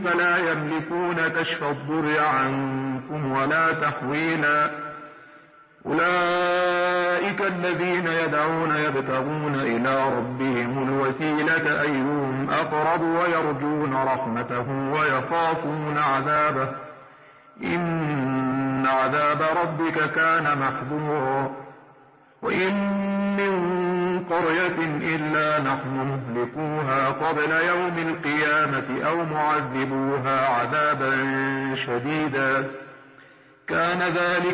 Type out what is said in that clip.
فلا يملكون كشف الضر عنكم ولا تحويلا. أولئك الذين يدعون يبتغون إلى ربهم الوسيلة أيهم أقرب ويرجون رحمته ويخافون عذابه إن عذاب ربك كان محذورا. وإن من قرية إلا نحن مهلكوها قبل يوم القيامة أو معذبوها عذابا شديدا كان ذلك